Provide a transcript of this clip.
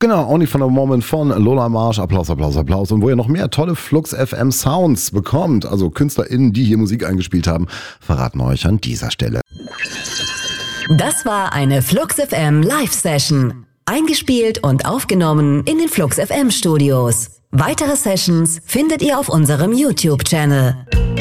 Genau, Only von a Moment von Lola Marsch. Applaus, Applaus, Applaus. Und wo ihr noch mehr tolle Flux FM Sounds bekommt, also KünstlerInnen, die hier Musik eingespielt haben, verraten wir euch an dieser Stelle. Das war eine Flux FM Live-Session. Eingespielt und aufgenommen in den Flux FM Studios. Weitere Sessions findet ihr auf unserem YouTube-Channel.